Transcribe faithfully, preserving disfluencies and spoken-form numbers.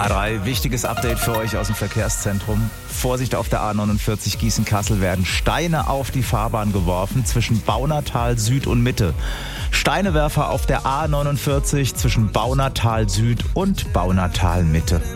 A drei, wichtiges Update für euch aus dem Verkehrszentrum. Vorsicht auf der A neunundvierzig Gießen-Kassel, werden Steine auf die Fahrbahn geworfen zwischen Baunatal Süd und Mitte. Steinewerfer auf der A neunundvierzig zwischen Baunatal Süd und Baunatal Mitte.